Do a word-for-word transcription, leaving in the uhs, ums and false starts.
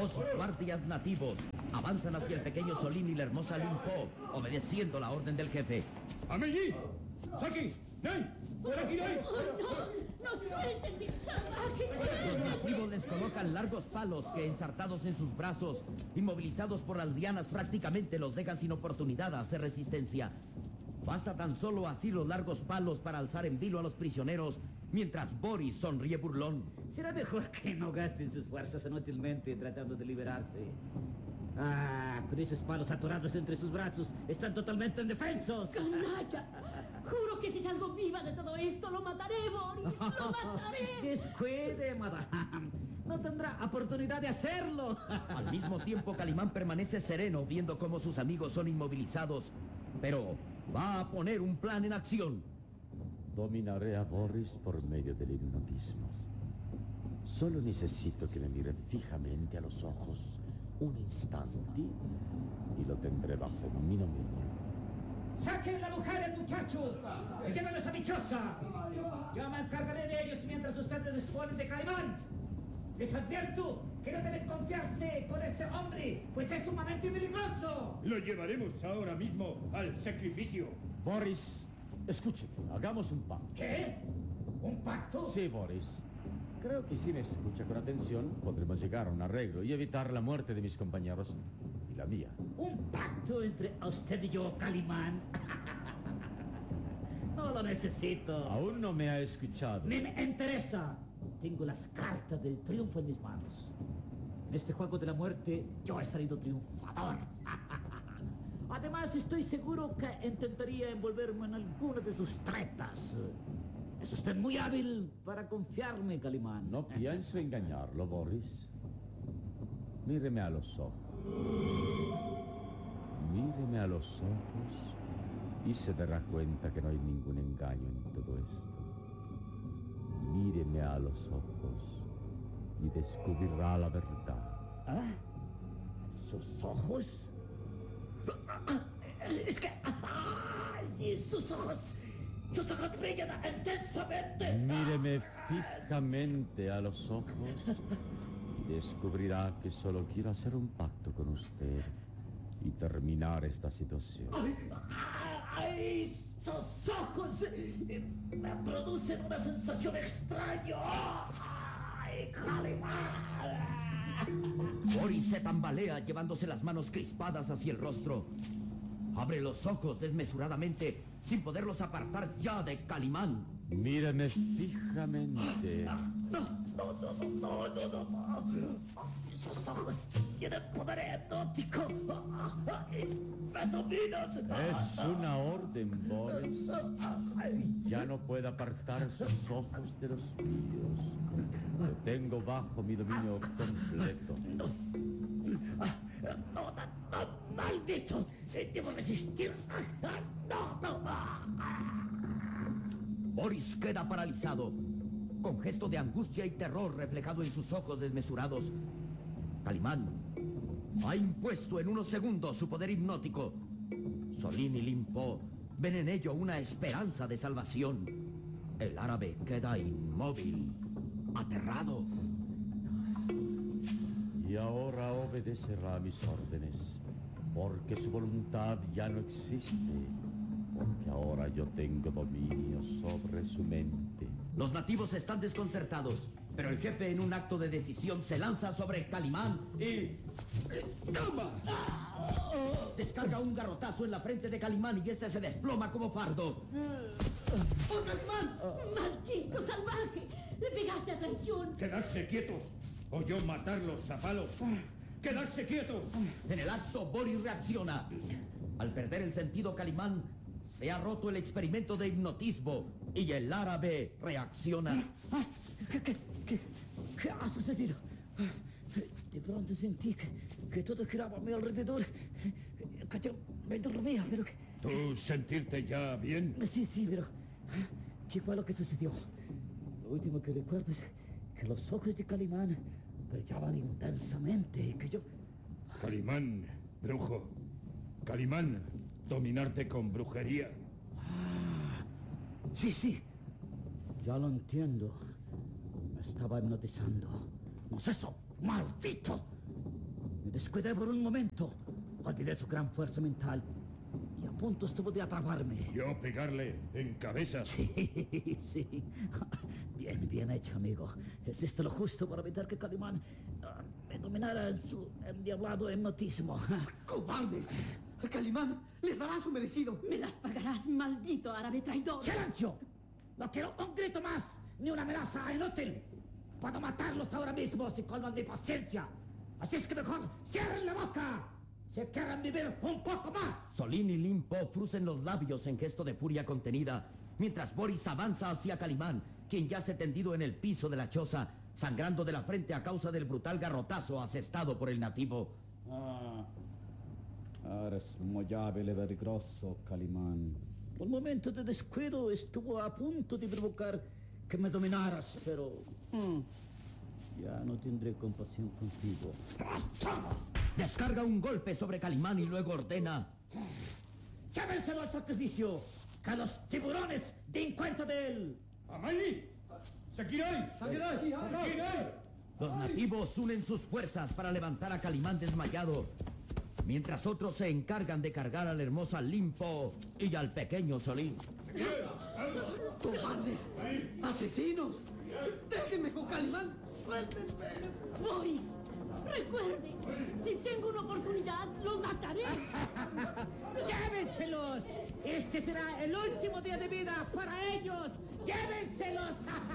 Dos guardias nativos avanzan hacia el pequeño Solín y la hermosa Limpo, obedeciendo la orden del jefe. ¡Ameji! ¡Saki! ¡Ney! ¡Saki, Ney! ¡No! ¡No suelten, mis salvajes! Los nativos les colocan largos palos que, ensartados en sus brazos, inmovilizados por las lianas, prácticamente los dejan sin oportunidad a hacer resistencia. Basta tan solo así los largos palos para alzar en vilo a los prisioneros, mientras Boris sonríe burlón. Será mejor que no gasten sus fuerzas inútilmente tratando de liberarse. Ah, con esos palos atorados entre sus brazos, están totalmente indefensos. ¡Canalla! Juro que si salgo viva de todo esto, lo mataré, Boris, lo mataré. Descuide, madame. No tendrá oportunidad de hacerlo. Al mismo tiempo, Calimán permanece sereno viendo cómo sus amigos son inmovilizados, pero va a poner un plan en acción. Dominaré a Boris por medio del hipnotismo. Solo necesito que me mire fijamente a los ojos un instante y lo tendré bajo mi dominio. ¡Saquen la mujer del muchacho! ¡Y llévenlos a mi choza! Yo me encargaré de ellos mientras ustedes disponen de Calimán. Les advierto que no deben confiarse con ese hombre, pues es sumamente peligroso. Lo llevaremos ahora mismo al sacrificio. Boris, escúcheme, hagamos un pacto. ¿Qué? ¿Un pacto? Sí, Boris. Creo que si me escucha con atención, podremos llegar a un arreglo y evitar la muerte de mis compañeros y la mía. ¿Un pacto entre usted y yo, Calimán? No lo necesito. Aún no me ha escuchado. Ni me interesa. Tengo las cartas del triunfo en mis manos. En este juego de la muerte, yo he salido triunfador. Además, estoy seguro que intentaría envolverme en alguna de sus tretas. Es usted muy hábil para confiarme, Calimán. No pienso engañarlo, Boris. Míreme a los ojos. Míreme a los ojos y se dará cuenta que no hay ningún engaño en todo esto. Míreme a los ojos y descubrirá la verdad. ¿Ah? ¿Sus ojos? Es que... ¡Ay! ¡Sus ojos! ¡Sus ojos brillan intensamente! Míreme fijamente a los ojos y descubrirá que solo quiero hacer un pacto con usted y terminar esta situación. ¡Ay! ¡Ay! ¡Sus ojos me producen una sensación extraña! ¡Ay, Calimán! Boris se tambalea llevándose las manos crispadas hacia el rostro. Abre los ojos desmesuradamente sin poderlos apartar ya de Calimán. Míreme fijamente. No, no, no, no, no, no, no. Sus ojos tienen poder hipnótico. Me dominan. Es una orden, Boris. Ya no puede apartar sus ojos de los míos. Lo tengo bajo mi dominio completo. No, no, no, maldito. Debo resistir. No, no. Boris queda paralizado, con gesto de angustia y terror reflejado en sus ojos desmesurados. Calimán ha impuesto en unos segundos su poder hipnótico. Solín y Limpo ven en ello una esperanza de salvación. El árabe queda inmóvil, aterrado. Y ahora obedecerá a mis órdenes, porque su voluntad ya no existe, porque ahora yo tengo dominio sobre su mente. Los nativos están desconcertados, pero el jefe, en un acto de decisión, se lanza sobre Calimán y... ¡Toma! Descarga un garrotazo en la frente de Calimán y este se desploma como fardo. ¡Oh, Calimán! ¡Maldito salvaje! ¡Le pegaste a traición! ¡Quedarse quietos! ¡O yo matarlos a palos! ¡Quedarse quietos! En el acto, Boris reacciona. Al perder el sentido, Calimán se ha roto el experimento de hipnotismo y el árabe reacciona. ¿Qué, qué, qué, qué ha sucedido? De pronto sentí que, que todo giraba a mi alrededor, que yo me dormía, pero que... ¿Tú sentirte ya bien? Sí, sí, pero... ¿Qué fue lo que sucedió? Lo último que recuerdo es que los ojos de Calimán brillaban intensamente y que yo... Calimán, brujo. Calimán, dominarte con brujería. Ah, sí, sí. Ya lo entiendo. Me estaba hipnotizando. ¿No es eso? ¡Maldito! Me descuidé por un momento. Olvidé su gran fuerza mental. Y a punto estuvo de atraparme. Yo pegarle en cabeza. Sí, sí. Bien, bien hecho, amigo. Es esto lo justo para evitar que Calimán ah, me dominara en su endiablado hipnotismo. ¡Cobardes! Calimán les dará su merecido. Me las pagarás, maldito árabe traidor. ¡Silencio! No quiero un grito más, ni una amenaza inútil. Puedo matarlos ahora mismo si colman mi paciencia. Así es que mejor cierren la boca. Si quieren vivir un poco más. Solín y Limpo fruncen los labios en gesto de furia contenida, mientras Boris avanza hacia Calimán, quien yace tendido en el piso de la choza, sangrando de la frente a causa del brutal garrotazo asestado por el nativo. Ah, eres muy hábil y peligroso, Calimán. Un momento de descuido estuvo a punto de provocar que me dominaras, pero mm, ya no tendré compasión contigo. Descarga un golpe sobre Calimán y luego ordena: ¡Llévenselo al sacrificio! ¡Que los tiburones den cuenta de él! ¡Amaili! ¡Sakirai! ¡Sakirai! ¡Sakirai! Los nativos unen sus fuerzas para levantar a Calimán desmayado, mientras otros se encargan de cargar a la hermosa Limpo y al pequeño Solín. ¡Cobardes! ¡Asesinos! ¡Déjenme con Calimán! ¡Suéltenme! Boris, recuerde, si tengo una oportunidad, lo mataré. ¡Llévenselos! Este será el último día de vida para ellos. ¡Llévenselos!